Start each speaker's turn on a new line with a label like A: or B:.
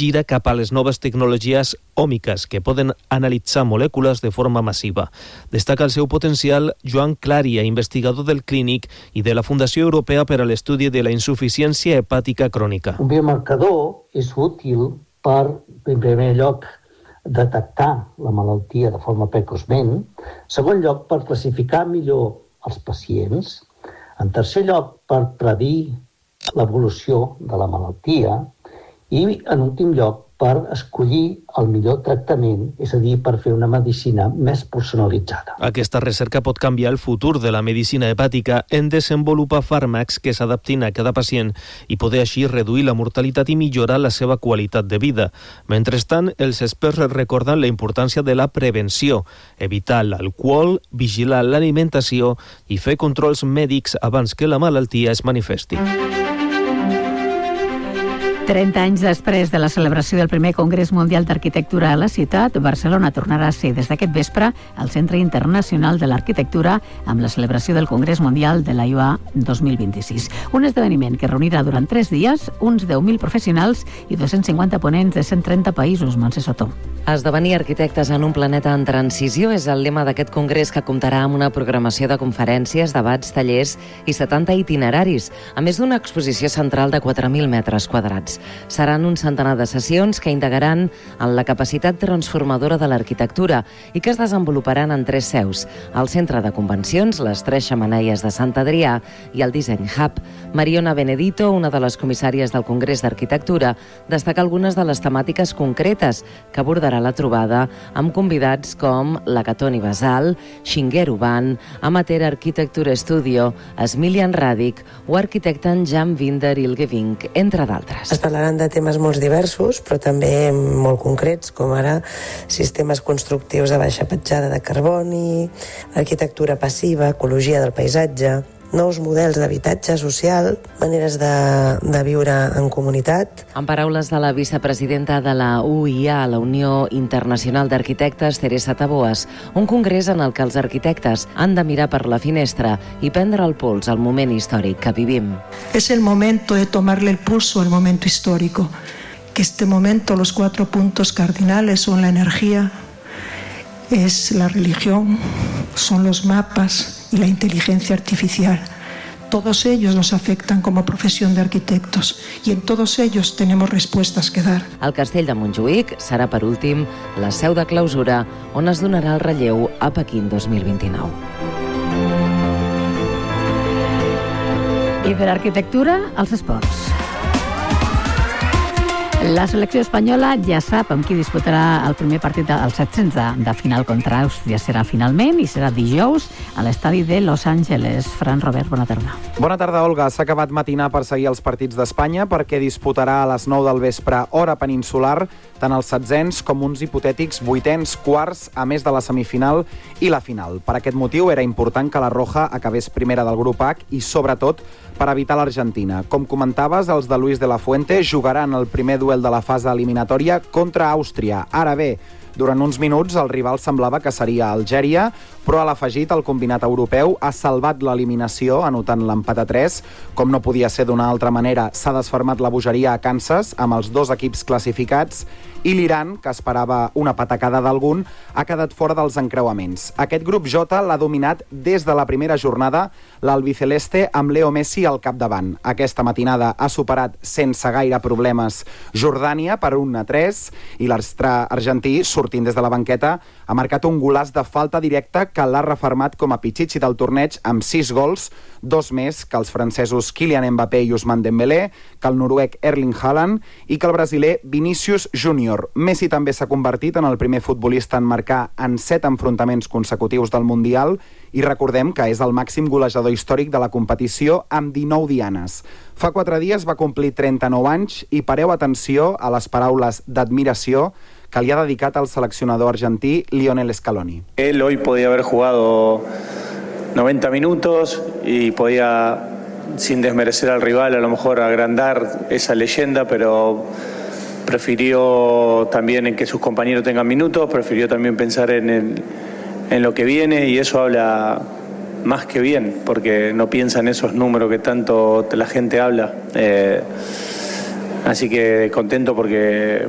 A: gira cap a les noves tecnologies òmiques que poden analitzar molècules de forma massiva. Destaca el seu potencial Joan Clària, investigador del Clínic i de la Fundació Europea per a l'Estudi de la Insuficiència Hepàtica Crònica.
B: Un biomarcador és útil per, en primer lloc, detectar la malaltia de forma precoçment, en segon lloc, per classificar millor els pacients, en tercer lloc, per predir l'evolució de la malaltia i, en últim lloc, per escollir el millor tractament, és a dir, per fer una medicina més personalitzada.
A: Aquesta recerca pot canviar el futur de la medicina hepàtica en desenvolupar fàrmacs que s'adaptin a cada pacient i poder així reduir la mortalitat i millorar la seva qualitat de vida. Mentrestant, els experts recorden la importància de la prevenció, evitar l'alcohol, vigilar l'alimentació i fer controls mèdics abans que la malaltia es manifesti.
C: 30 anys després de la celebració del primer Congrés Mundial d'Arquitectura a la ciutat, Barcelona tornarà a ser des d'aquest vespre al Centre Internacional de l'Arquitectura amb la celebració del Congrés Mundial de la IUA 2026. Un esdeveniment que reunirà durant 3 dies uns 10.000 professionals i 250 ponents de 130 països. Montse Soto.
D: Esdevenir arquitectes en un planeta en transició és el lema d'aquest congrés que comptarà amb una programació de conferències, debats, tallers i 70 itineraris, a més d'una exposició central de 4.000 metres quadrats. Seran un centenar de sessions que indagaran en la capacitat transformadora de l'arquitectura i que es desenvoluparan en 3 seus: el Centre de Convencions, les 3 Xemeneies de Sant Adrià i el Design Hub. Mariona Benedito, una de les comissàries del Congrés d'Arquitectura, destaca algunes de les temàtiques concretes que abordarà la trobada amb convidats com Lagatoni Basal, Shigeru Ban, Amateur Architecture Studio, Smiljan Radic o arquitecte Jan Vinder Ilgevink, entre d'altres.
E: Es parlaran de temes molt diversos, però també molt concrets, com ara sistemes constructius de baixa petjada de carboni, arquitectura passiva, ecologia del paisatge, nous models d'habitatge social, maneres de viure en comunitat.
D: En paraules de la vicepresidenta de la UIA, la Unió Internacional d'Arquitectes, Teresa Taboas, un congrés en el que els arquitectes han de mirar per la finestra i prendre el pols al moment històric que vivim.
F: Es el momento de tomarle el pulso al momento histórico, que este momento los 4 puntos cardinales son la energía, es la religión, son los mapas y la inteligencia artificial. Todos ellos nos afectan como profesión de arquitectos y en todos ellos tenemos respuestas que dar.
D: El Castell de Montjuïc serà, per últim, la seu de clausura on es donarà el relleu a Pequín 2029.
C: I per arquitectura, els esports. La selecció espanyola ja sap amb qui disputarà el primer partit dels 700 de final contra Àustria. Serà finalment i serà dijous a l'estadi de Los Angeles. Fran Robert, bona tarda.
G: Bona tarda, Olga. S'ha acabat matinar per seguir els partits d'Espanya perquè disputarà a les 9 del vespre, hora peninsular, tant els setzents com uns hipotètics vuitens, quarts, a més de la semifinal i la final. Per aquest motiu era important que la Roja acabés primera del grup H i, sobretot, per evitar l'Argentina. Com comentaves, els de Luis de la Fuente jugaran el primer duel de la fase eliminatòria contra Àustria. Ara bé, durant uns minuts el rival semblava que seria Algèria, però a l'afegit el combinat europeu ha salvat l'eliminació anotant l'empat a 3. Com no podia ser d'una altra manera, s'ha desfermat la bogeria a Kansas amb els 2 equips classificats i l'Iran, que esperava una patacada d'algun, ha quedat fora dels encreuaments. Aquest grup J l'ha dominat des de la primera jornada l'albiceleste amb Leo Messi al capdavant. Aquesta matinada ha superat sense gaire problemes Jordània per 1-3 i l'astre argentí, sortint des de la banqueta, ha marcat un golaç de falta directa que l'ha refermat com a pitxitxi del torneig amb 6 gols, 2 més que els francesos Kylian Mbappé i Ousmane Dembélé, que el noruec Erling Haaland i que el brasiler Vinícius Júnior. Messi també s'ha convertit en el primer futbolista en marcar en 7 enfrontaments consecutius del Mundial i recordem que és el màxim golejador històric de la competició amb 19 dianes. Fa 4 dies va complir 39 anys i pareu atenció a les paraules d'admiració que li ha dedicat al seleccionador argentí Lionel Scaloni.
H: Él hoy podía haber jugado 90 minutos y podía, sin desmerecer al rival, a lo mejor agrandar esa leyenda, pero prefirió también en que sus compañeros tengan minutos, prefirió también pensar en lo que viene y eso habla más que bien, porque no piensa en esos números que tanto la gente habla. Así que contento porque